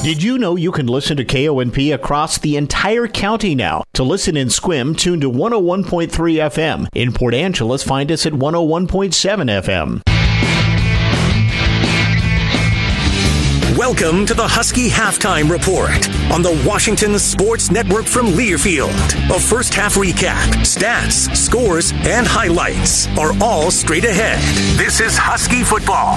Did you know you can listen to KONP across the entire county now? To listen in Sequim, tune to 101.3 FM. In Port Angeles, find us at 101.7 FM. Welcome to the Husky Halftime Report on the Washington Sports Network from Learfield. A first-half recap, stats, scores, and highlights are all straight ahead. This is Husky football.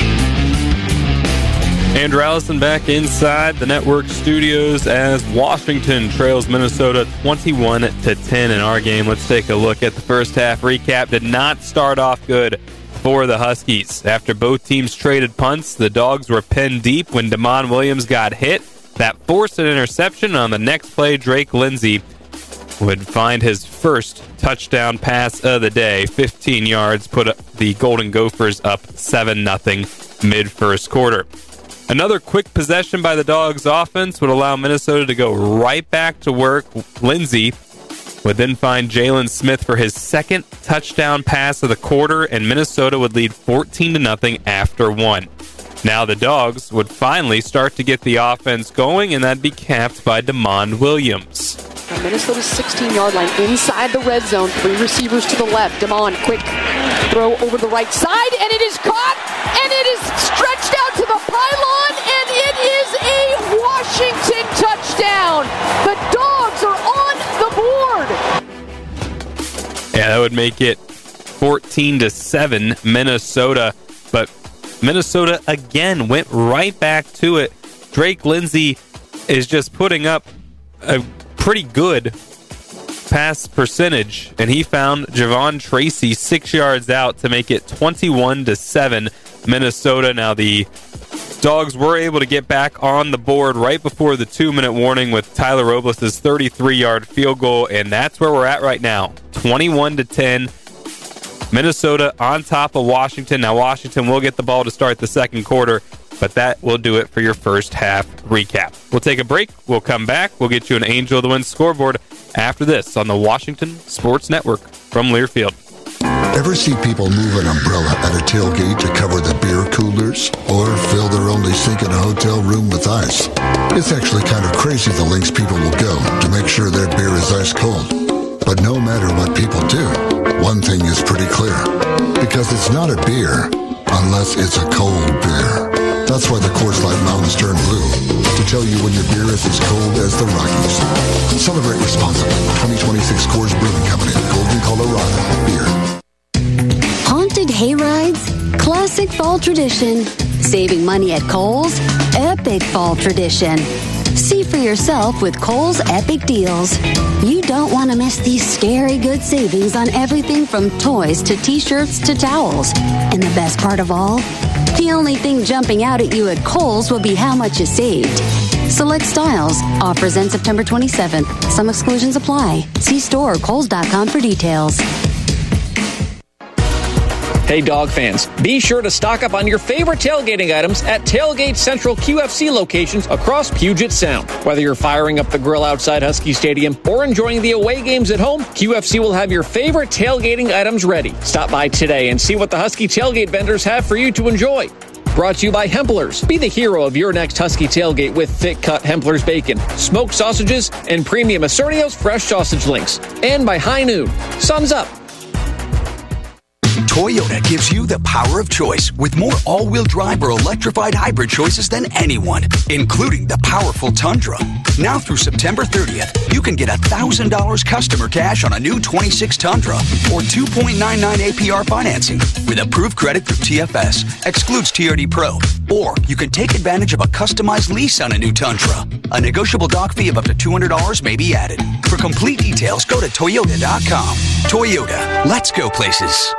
Andrew Allison back inside the network studios as Washington trails Minnesota 21-10 in our game. Let's take a look at the first half recap. Did not start off good for the Huskies. After both teams traded punts, the Dogs were pinned deep when Damon Williams got hit. That forced an interception. On the next play, Drake Lindsey would find his first touchdown pass of the day. 15 yards, put the Golden Gophers up 7-0 mid-first quarter. Another quick possession by the Dogs offense would allow Minnesota to go right back to work. Lindsey would then find Jalen Smith for his second touchdown pass of the quarter, and Minnesota would lead 14-0 after one. Now the Dogs would finally start to get the offense going, and that'd be capped by Damon Williams. Minnesota's 16-yard line inside the red zone. Three receivers to the left. Damon, quick throw over the right side, and it is caught, and it is stretched out to the pylon, and it is a Washington touchdown. The Dogs are on the board. Yeah, that would make it 14-7 Minnesota, but Minnesota again went right back to it. Drake Lindsey is just putting up a pretty good pass percentage, and he found Javon Tracy 6 yards out to make it 21-7 Minnesota. Now the Dogs were able to get back on the board right before the 2-minute warning with Tyler Robles' 33-yard field goal, and that's where we're at right now. 21-10. Minnesota on top of Washington. Now Washington will get the ball to start the second quarter, but that will do it for your first half recap. We'll take a break. We'll come back. We'll get you an Angel of the Wind scoreboard after this on the Washington Sports Network from Learfield. Ever see people move an umbrella at a tailgate to cover the beer coolers? Or fill their only sink in a hotel room with ice? It's actually kind of crazy the lengths people will go to make sure their beer is ice cold. But no matter what people do, one thing is pretty clear. Because it's not a beer unless it's a cold beer. That's why the Coors Light Mountains turn blue, to tell you when your beer is as cold as the Rockies. Celebrate responsibly. 2026 Coors Brewing Company, Golden, Colorado. Beer. Haunted hayrides, classic fall tradition. Saving money at Kohl's, epic fall tradition. See for yourself with Kohl's Epic Deals. You don't want to miss these scary good savings on everything from toys to t-shirts to towels. And the best part of all? The only thing jumping out at you at Kohl's will be how much you saved. Select styles. Offers end September 27th. Some exclusions apply. See store or Kohls.com for details. Hey, dog fans, be sure to stock up on your favorite tailgating items at Tailgate Central QFC locations across Puget Sound. Whether you're firing up the grill outside Husky Stadium or enjoying the away games at home, QFC will have your favorite tailgating items ready. Stop by today and see what the Husky tailgate vendors have for you to enjoy. Brought to you by Hemplers. Be the hero of your next Husky tailgate with thick-cut Hemplers bacon, smoked sausages, and premium Acernios fresh sausage links. And by High Noon. Sun's up. Toyota gives you the power of choice with more all-wheel drive or electrified hybrid choices than anyone, including the powerful Tundra. Now through September 30th, you can get $1,000 customer cash on a new 26 Tundra or 2.99 APR financing with approved credit through TFS, excludes TRD Pro. Or you can take advantage of a customized lease on a new Tundra. A negotiable dock fee of up to $200 may be added. For complete details, go to Toyota.com. Toyota, let's go places.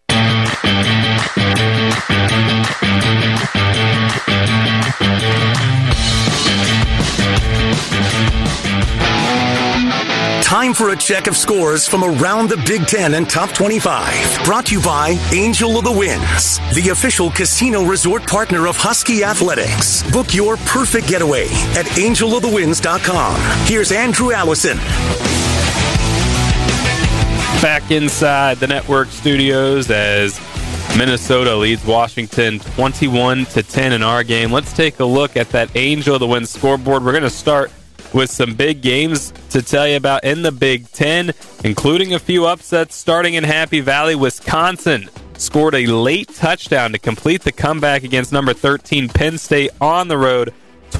Time for a check of scores from around the Big Ten and Top 25. Brought to you by Angel of the Winds, the official casino resort partner of Husky Athletics. Book your perfect getaway at angelofthewinds.com. Here's Andrew Allison. Back inside the network studios as Minnesota leads Washington 21-10 in our game. Let's take a look at that Angel of the Wind scoreboard. We're going to start with some big games to tell you about in the Big Ten, including a few upsets. Starting in Happy Valley, Wisconsin scored a late touchdown to complete the comeback against number 13 Penn State on the road,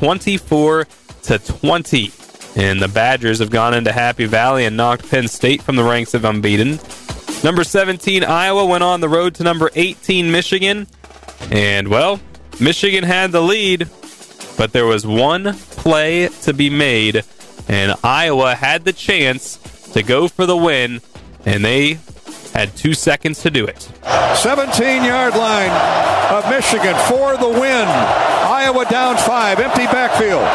24-20. And the Badgers have gone into Happy Valley and knocked Penn State from the ranks of unbeaten. Number 17 Iowa went on the road to number 18 Michigan. And, well, Michigan had the lead, but there was one play to be made, and Iowa had the chance to go for the win, and they had 2 seconds to do it. 17-yard line of Michigan for the win. Iowa down 5, empty backfield.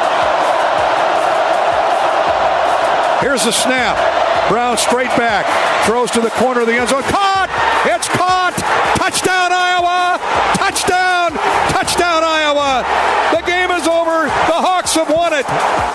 Here's the snap. Brown straight back, throws to the corner of the end zone. Caught! It's caught! Touchdown, Iowa! Touchdown! Touchdown, Iowa! The game is over. The Hawks have won it.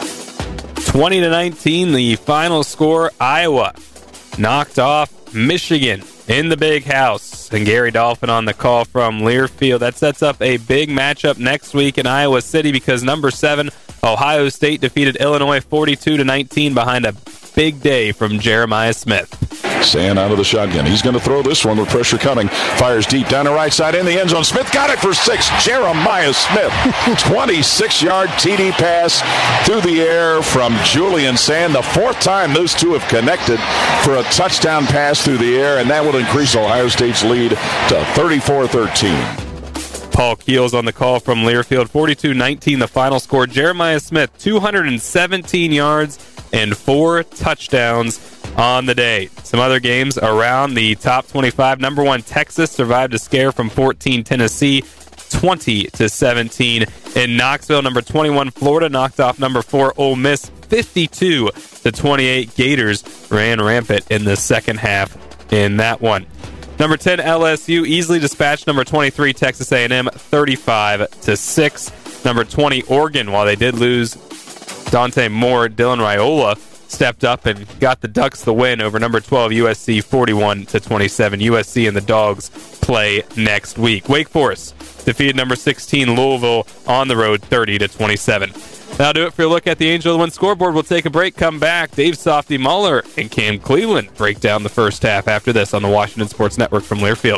20-19, the final score. Iowa knocked off Michigan in the Big House. And Gary Dolphin on the call from Learfield. That sets up a big matchup next week in Iowa City because number 7, Ohio State, defeated Illinois 42-19 behind a big day from Jeremiah Smith. Sand out of the shotgun. He's going to throw this one with pressure coming. Fires deep down the right side in the end zone. Smith got it for 6. Jeremiah Smith. 26-yard TD pass through the air from Julian Sand. The 4th time those two have connected for a touchdown pass through the air, and that will increase Ohio State's lead to 34-13. Paul Keels on the call from Learfield. 42-19 the final score. Jeremiah Smith, 217 yards and 4 touchdowns on the day. Some other games around the top 25. Number 1, Texas survived a scare from 14 Tennessee, 20-17 in Knoxville. Number 21, Florida knocked off number 4 Ole Miss, 52-28. Gators ran rampant in the second half in that one. Number 10, LSU easily dispatched number 23, Texas A&M, 35-6. Number 20, Oregon, while they did lose Dante Moore, Dylan Raiola stepped up and got the Ducks the win over number 12, USC, 41-27. USC and the Dogs play next week. Wake Forest defeated number 16, Louisville, on the road, 30-27. That'll do it for a look at the Angel of the Wind scoreboard. We'll take a break, come back. Dave Softy Muller and Cam Cleveland break down the first half after this on the Washington Sports Network from Learfield.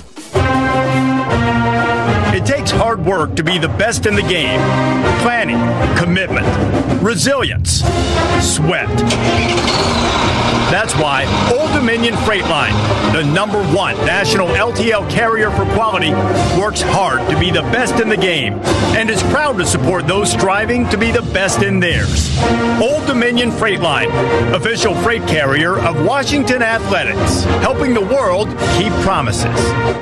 It takes hard work to be the best in the game. Planning, commitment, resilience, sweat. That's why Old Dominion Freight Line, the #1 national LTL carrier for quality, works hard to be the best in the game and is proud to support those striving to be the best in theirs. Old Dominion Freight Line, official freight carrier of Washington Athletics, helping the world keep promises.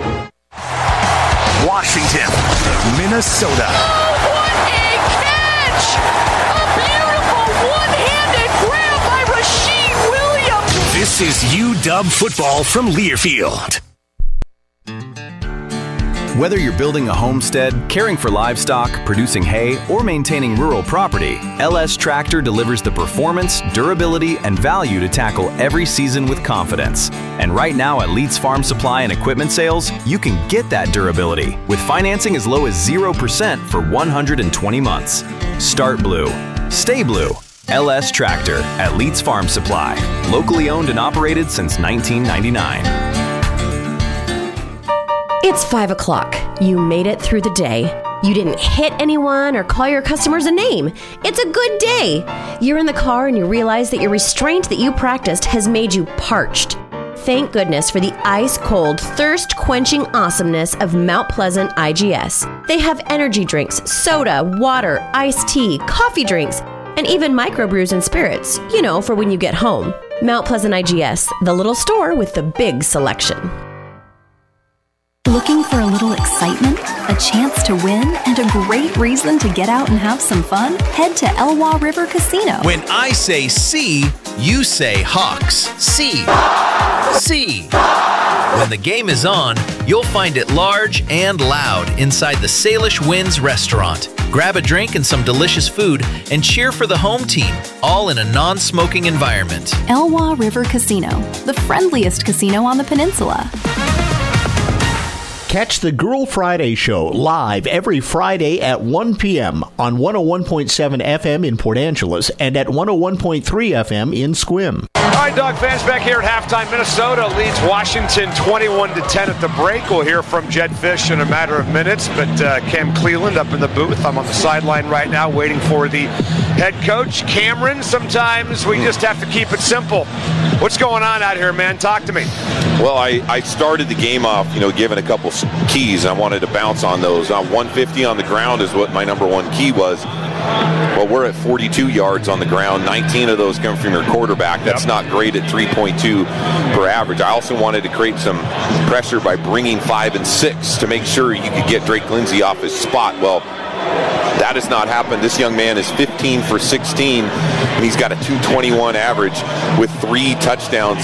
Washington, Minnesota. Oh, what a catch! A beautiful one-handed grab by Rasheed Williams. This is UW football from Learfield. Whether you're building a homestead, caring for livestock, producing hay, or maintaining rural property, LS Tractor delivers the performance, durability, and value to tackle every season with confidence. And right now at Leeds Farm Supply and Equipment Sales, you can get that durability with financing as low as 0% for 120 months. Start blue. Stay blue. LS Tractor at Leeds Farm Supply. Locally owned and operated since 1999. It's 5 o'clock. You made it through the day. You didn't hit anyone or call your customers a name. It's a good day. You're in the car and you realize that your restraint that you practiced has made you parched. Thank goodness for the ice-cold, thirst-quenching awesomeness of Mount Pleasant IGS. They have energy drinks, soda, water, iced tea, coffee drinks, and even microbrews and spirits, you know, for when you get home. Mount Pleasant IGS, the little store with the big selection. Looking for a little excitement, a chance to win, and a great reason to get out and have some fun? Head to Elwha River Casino. When I say see, you say Hawks. See. See. When the game is on, you'll find it large and loud inside the Salish Winds restaurant. Grab a drink and some delicious food and cheer for the home team, all in a non-smoking environment. Elwha River Casino, the friendliest casino on the peninsula. Catch the Girl Friday Show live every Friday at 1 p.m. on 101.7 FM in Port Angeles and at 101.3 FM in Sequim. All right, Dog fans, back here at halftime. Minnesota leads Washington 21-10 at the break. We'll hear from Jedd Fisch in a matter of minutes, but Cam Cleland up in the booth. I'm on the sideline right now waiting for the head coach. Cameron, sometimes we just have to keep it simple. What's going on out here, man? Talk to me. Well, I started the game off, giving a couple keys. I wanted to bounce on those. 150 on the ground is what my number one key was. Well, we're at 42 yards on the ground. 19 of those come from your quarterback. That's not great at 3.2 per average. I also wanted to create some pressure by bringing 5 and 6 to make sure you could get Drake Lindsay off his spot. Well, that has not happened. This young man is 15 for 16, and he's got a 221 average with 3 touchdowns,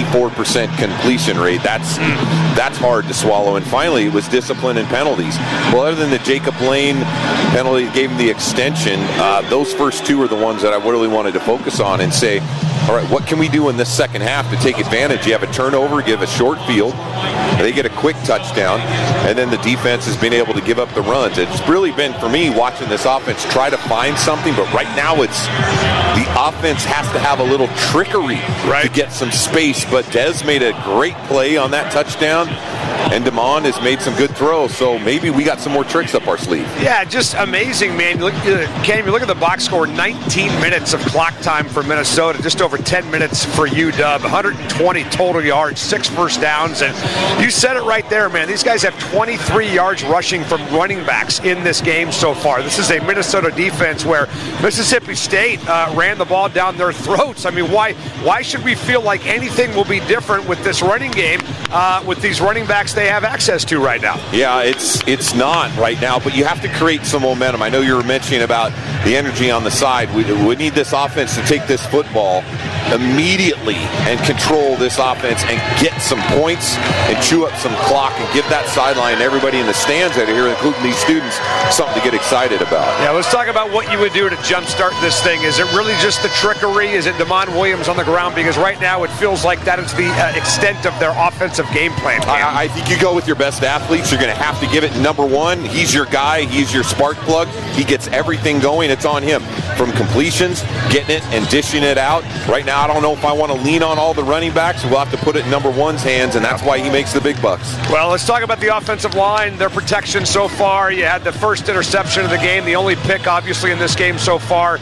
94% completion rate. That's hard to swallow. And finally, it was discipline and penalties. Well, other than the Jacob Lane penalty that gave him the extension, those first 2 are the ones that I really wanted to focus on and say, all right, what can we do in this second half to take advantage? You have a turnover, give a short field, they get a quick touchdown, and then the defense has been able to give up the runs. It's really been, for me, watching this offense try to find something, but right now it's the offense has to have a little trickery to get some space. But Dez made a great play on that touchdown, and Damon has made some good throws, so maybe we got some more tricks up our sleeve. Yeah, just amazing, man. Cam, you look at the box score, 19 minutes of clock time for Minnesota, just over 10 minutes for UW, 120 total yards, 6 first downs, and you said it right there, man. These guys have 23 yards rushing from running backs in this game so far. This is a Minnesota defense where Mississippi State ran the ball down their throats. I mean, why should we feel like anything will be different with this running game, with these running backs they have access to right now? Yeah, it's not right now, but you have to create some momentum. I know you were mentioning about the energy on the side. We need this offense to take this football immediately and control this offense and get some points and chew up some clock and give that sideline, everybody in the stands out here, including these students, something to get excited about. Yeah, let's talk about what you would do to jumpstart this thing. Is it really just the trickery? Is it Damon Williams on the ground? Because right now it feels like that is the extent of their offensive game plan. I think you go with your best athletes. You're going to have to give it number one. He's your guy. He's your spark plug. He gets everything going. It's on him. From completions, getting it and dishing it out. Right now, I don't know if I want to lean on all the running backs. We'll have to put it in number one's hands, and that's why he makes the big bucks. Well, let's talk about the offensive line, their protection so far. You had the first interception of the game, the only pick, obviously, in this game so far.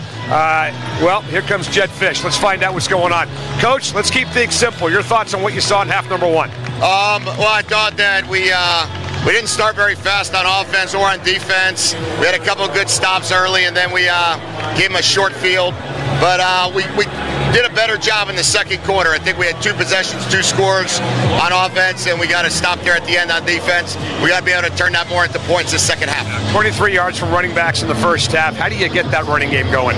Well, here comes Jedd Fisch. Let's find out what's going on. Coach, let's keep things simple. Your thoughts on what you saw in half number one? Well, I thought that we didn't start very fast on offense or on defense. We had a couple of good stops early, and then we gave them a short field. But we did a better job in the second quarter. I think we had 2 possessions, 2 scores on offense, and we got to stop there at the end on defense. We got to be able to turn that more into points this second half. 23 yards from running backs in the first half. How do you get that running game going?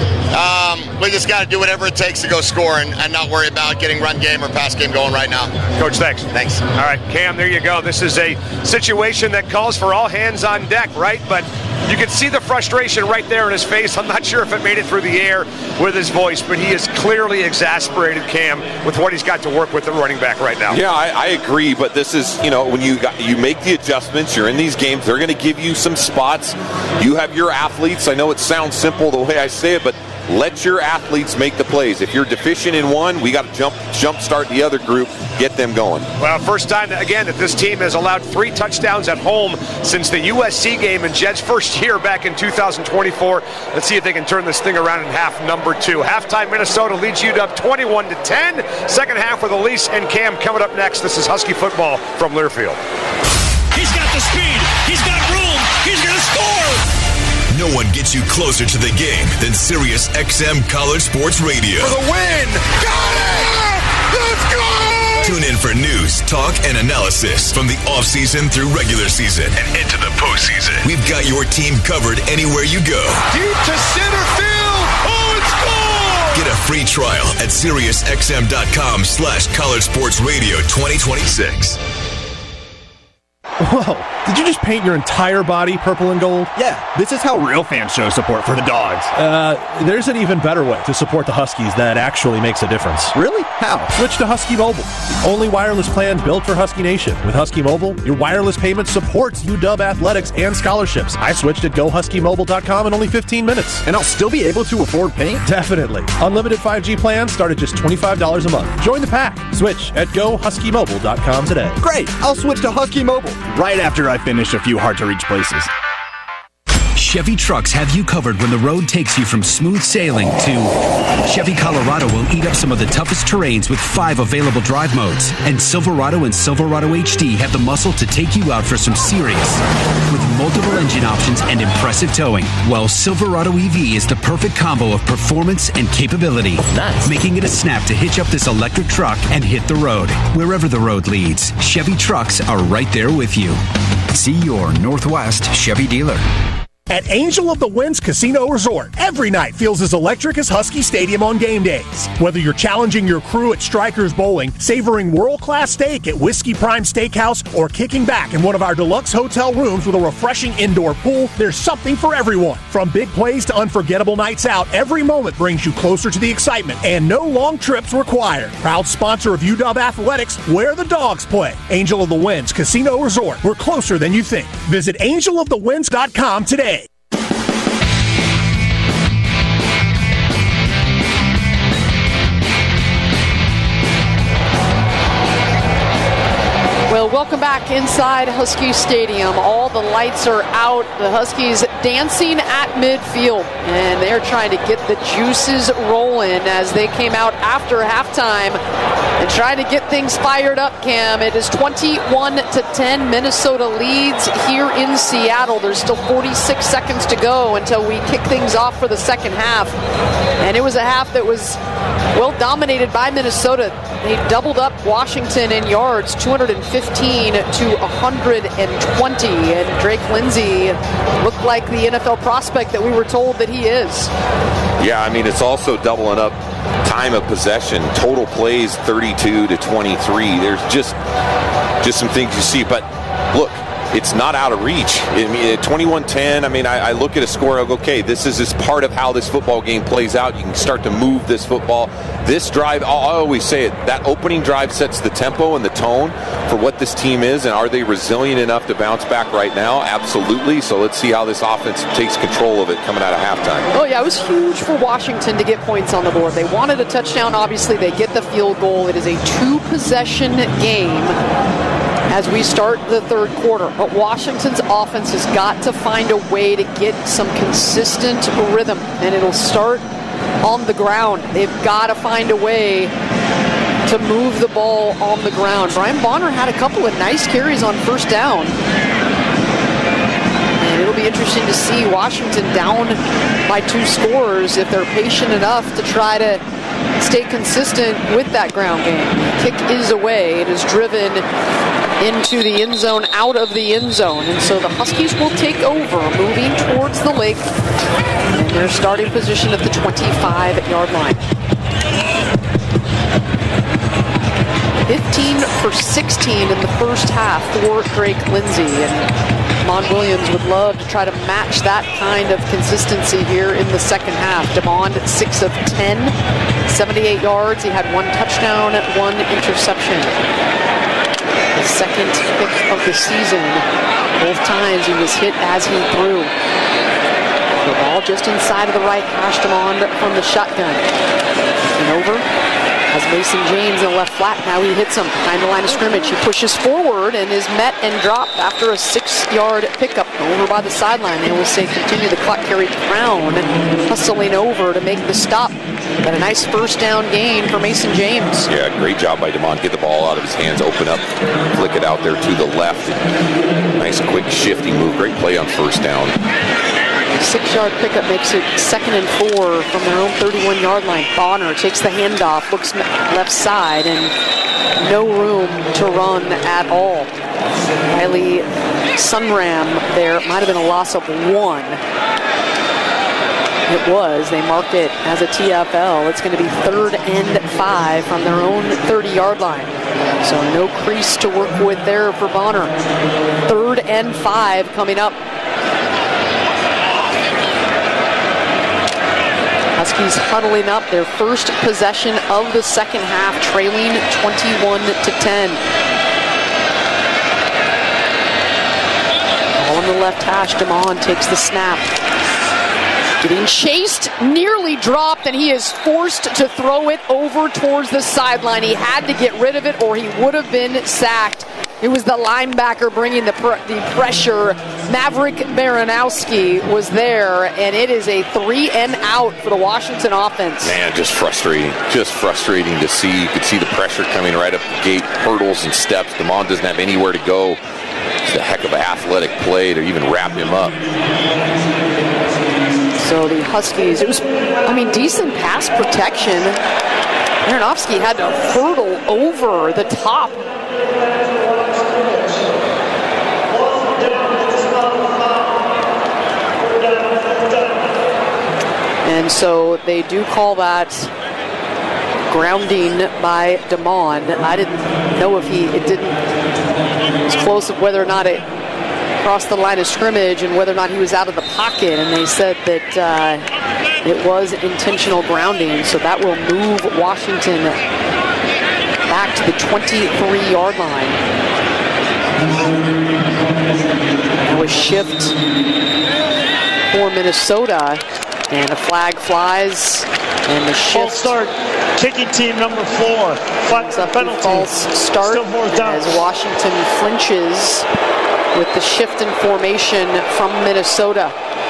We just got to do whatever it takes to go score and not worry about getting run game or pass game going right now. Coach, thanks. Thanks. All right, Cam, there you go. This is a situation that calls for all hands on deck, right? But you can see the frustration right there in his face. I'm not sure if it made it through the air with his voice, but he is clearly exasperated, Cam, with what he's got to work with at running back right now. Yeah, I agree, but this is, when you make the adjustments, you're in these games, they're going to give you some spots. You have your athletes. I know it sounds simple the way I say it, but let your athletes make the plays. If you're deficient in one, we got to jump start the other group, get them going. Well, first time, again, that this team has allowed 3 touchdowns at home since the USC game in Jedd's first year back in 2024. Let's see if they can turn this thing around in half number 2. Halftime, Minnesota leads UW 21-10. Second half with Elise and Cam coming up next. This is Husky football from Learfield. He's got the speed. He's got room. He's going to score. No one gets you closer to the game than Sirius XM College Sports Radio. For the win! Got it! Let's go! Tune in for news, talk, and analysis from the offseason through regular season and into the postseason. We've got your team covered anywhere you go. Deep to center field! Oh, it's gone! Get a free trial at SiriusXM.com/College Sports Radio 2026. Whoa. Did you just paint your entire body purple and gold? Yeah, this is how real fans show support for the Dogs. There's an even better way to support the Huskies that actually makes a difference. Really? How? Switch to Husky Mobile. Only wireless plan built for Husky Nation. With Husky Mobile, your wireless payment supports UW athletics and scholarships. I switched at GoHuskyMobile.com in only 15 minutes. And I'll still be able to afford paint? Definitely. Unlimited 5G plans start at just $25 a month. Join the pack. Switch at GoHuskyMobile.com today. Great! I'll switch to Husky Mobile right after I finish a few hard-to-reach places. Chevy trucks have you covered when the road takes you from smooth sailing to Chevy Colorado will eat up some of the toughest terrains with 5 available drive modes. And Silverado and Silverado HD have the muscle to take you out for some serious. With multiple engine options and impressive towing, well, Silverado EV is the perfect combo of performance and capability. Nice. Making it a snap to hitch up this electric truck and hit the road. Wherever the road leads, Chevy trucks are right there with you. See your Northwest Chevy dealer. At Angel of the Winds Casino Resort, every night feels as electric as Husky Stadium on game days. Whether you're challenging your crew at Strikers Bowling, savoring world-class steak at Whiskey Prime Steakhouse, or kicking back in one of our deluxe hotel rooms with a refreshing indoor pool, there's something for everyone. From big plays to unforgettable nights out, every moment brings you closer to the excitement, and no long trips required. Proud sponsor of UW Athletics, where the Dogs play. Angel of the Winds Casino Resort. We're closer than you think. Visit angelofthewinds.com today. Well, welcome back inside Husky Stadium. All the lights are out. The Huskies dancing at midfield, and they're trying to get the juices rolling as they came out after halftime and trying to get things fired up, Cam. It is 21-10. Minnesota leads here in Seattle. There's still 46 seconds to go until we kick things off for the second half. And it was a half that was, well, dominated by Minnesota. They doubled up Washington in yards, 215 to 120. And Drake Lindsey looked like the NFL prospect that we were told that he is. Yeah, I mean, it's also doubling up time of possession. Total plays 32 to 23. There's just some things you see. But look, it's not out of reach. I mean, 21-10, I mean, I look at a score, I go, okay, this is part of how this football game plays out. You can start to move this football. This drive, I always say it, that opening drive sets the tempo and the tone for what this team is, and are they resilient enough to bounce back right now? Absolutely. So let's see how this offense takes control of it coming out of halftime. Oh, yeah, it was huge for Washington to get points on the board. They wanted a touchdown, obviously. They get the field goal. It is a 2-possession game as we start the third quarter. But Washington's offense has got to find a way to get some consistent rhythm, and it'll start on the ground. They've got to find a way to move the ball on the ground. Brian Bonner had a couple of nice carries on first down. And it'll be interesting to see Washington down by 2 scores if they're patient enough to try to stay consistent with that ground game. The kick is away. It is driven into the end zone, out of the end zone. And so the Huskies will take over, moving towards the lake. And their starting position at the 25-yard line. 15 for 16 in the first half for Drake Lindsey. And Demond Williams would love to try to match that kind of consistency here in the second half. Demond 6 of 10, 78 yards. He had 1 touchdown, 1 interception. His second pick of the season. Both times he was hit as he threw. The ball just inside of the right hash, Demond from the shotgun. And over as Mason James in the left flat. Now he hits him behind the line of scrimmage. He pushes forward and is met and dropped after a 6-yard pickup over by the sideline. They will say continue the clock carry. Brown hustling over to make the stop. But a nice first down gain for Mason James. Yeah, great job by Demond. Get the ball out of his hands, open up, flick it out there to the left. Nice quick shifting move. Great play on first down. 6-yard pickup makes it 2nd and 4 from their own 31-yard line. Bonner takes the handoff, looks left side, and no room to run at all. Riley Sunram there. Might have been a loss of 1. It was. They mark it as a TFL. It's going to be 3rd and 5 from their own 30-yard line. So no crease to work with there for Bonner. 3rd and 5 coming up. Huskies huddling up their first possession of the second half, trailing 21-10. Ball on the left hash. Damon takes the snap. Getting chased, nearly dropped, and he is forced to throw it over towards the sideline. He had to get rid of it or he would have been sacked. It was the linebacker bringing the pressure. Maverick Baranowski was there, and it is a 3 and out for the Washington offense. Man, just frustrating. Just frustrating to see. You could see the pressure coming right up the gate, hurdles and steps. Damon doesn't have anywhere to go. It's a heck of an athletic play to even wrap him up. So the Huskies, it was, decent pass protection. Baranowski had to hurdle over the top. And so they do call that grounding by Damon. I didn't know if it was close of whether or not it crossed the line of scrimmage and whether or not he was out of the pocket. And they said that it was intentional grounding. So that will move Washington back to the 23-yard line. Now a shift for Minnesota. And a flag flies, and the shift. False start, kicking team number 4. Penalty. False start as Washington flinches with the shift in formation from Minnesota.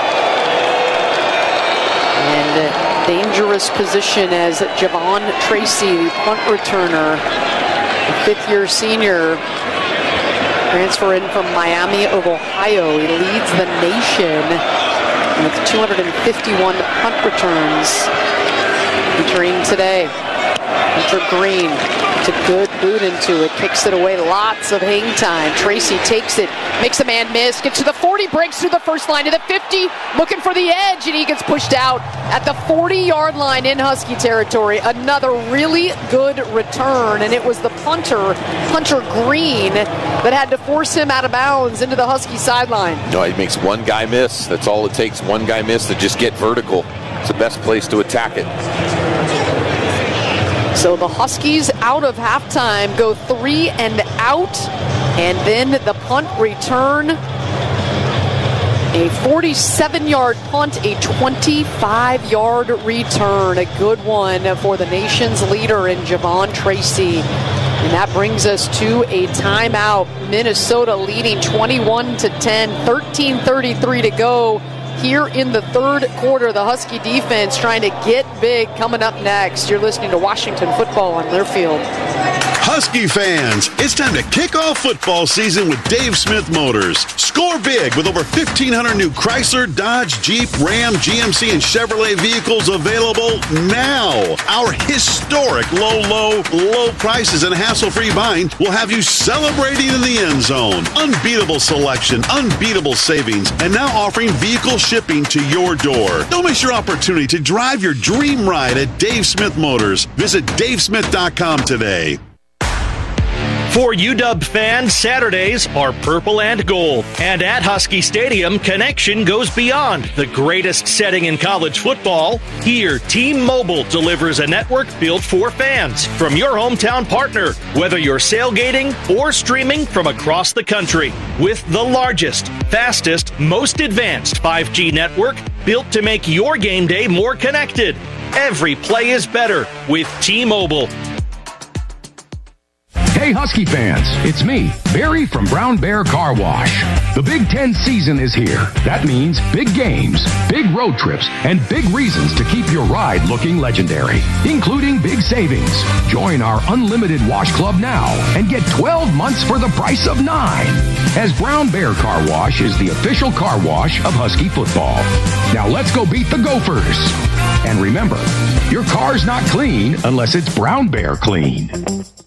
And dangerous position as Javon Tracy, the punt returner, the 5th-year senior, transfer in from Miami of Ohio. He leads the nation with 251 punt returns entering today. Hunter Green, it's a good boot into it, kicks it away, lots of hang time. Tracy takes it, makes a man miss, gets to the 40, breaks through the first line to the 50, looking for the edge, and he gets pushed out at the 40-yard line in Husky territory. Another really good return, and it was the punter, Hunter Green, that had to force him out of bounds into the Husky sideline. No, he makes one guy miss. That's all it takes, one guy miss to just get vertical. It's the best place to attack it. So the Huskies out of halftime go 3 and out, and then the punt return. A 47-yard punt, a 25-yard return. A good one for the nation's leader in Javon Tracy. And that brings us to a timeout. Minnesota leading 21-10, 13:33 to go. Here in the third quarter, the Husky defense trying to get big. Coming up next, you're listening to Washington Football on Learfield. Husky fans, it's time to kick off football season with Dave Smith Motors. Score big with over 1,500 new Chrysler, Dodge, Jeep, Ram, GMC, and Chevrolet vehicles available now. Our historic low prices and hassle-free buying will have you celebrating in the end zone. Unbeatable selection, unbeatable savings, and now offering vehicle shipping to your door. Don't miss your opportunity to drive your dream ride at Dave Smith Motors. Visit davesmith.com today. For UW fans, Saturdays are purple and gold. And at Husky Stadium, connection goes beyond the greatest setting in college football. Here, T-Mobile delivers a network built for fans from your hometown partner, whether you're sailgating or streaming from across the country. With the largest, fastest, most advanced 5G network built to make your game day more connected. Every play is better with T-Mobile. Hey Husky fans, it's me, Barry from Brown Bear Car Wash. The Big Ten season is here. That means big games, big road trips, and big reasons to keep your ride looking legendary, including big savings. Join our Unlimited Wash Club now and get 12 months for the price of 9. As Brown Bear Car Wash is the official car wash of Husky football. Now let's go beat the Gophers. And remember, your car's not clean unless it's Brown Bear clean.